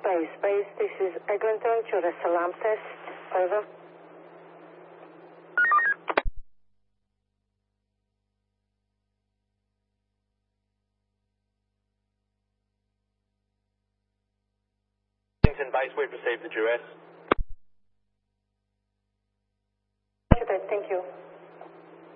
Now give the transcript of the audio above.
Base, this is Eglinton to the Salam test. Over. Eglinton Base, we've received the duress. Thank you.